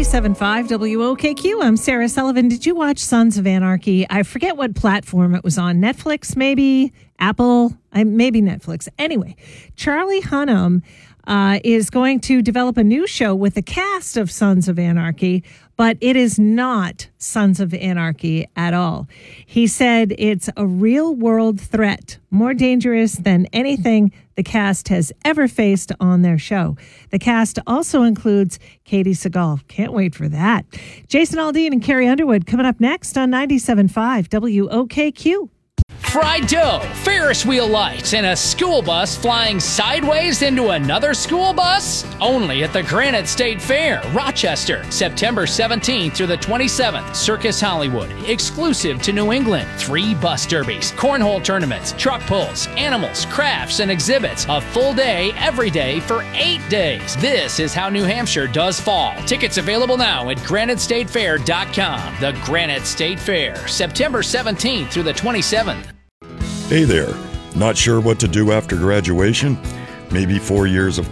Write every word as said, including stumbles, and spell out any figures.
ninety-seven point five W O K Q. I'm Sarah Sullivan. Did you watch Sons of Anarchy? I forget what platform it was on. Netflix, maybe? Apple? I, maybe Netflix. Anyway, Charlie Hunnam uh, is going to develop a new show with the cast of Sons of Anarchy, but it is not Sons of Anarchy at all. He said it's a real-world threat, more dangerous than anything the cast has ever faced on their show. The cast also includes Katie Sagal. Can't wait for that. Jason Aldean and Carrie Underwood coming up next on ninety-seven point five W O K Q. Fried dough, Ferris wheel lights, and a school bus flying sideways into another school bus? Only at the Granite State Fair, Rochester, September seventeenth through the twenty-seventh. Circus Hollywood, exclusive to New England. Three bus derbies, cornhole tournaments, truck pulls, animals, crafts, and exhibits. A full day every day for eight days. This is how New Hampshire does fall. Tickets available now at granite state fair dot com. The Granite State Fair, September seventeenth through the twenty-seventh. Hey there, not sure what to do after graduation? Maybe four years of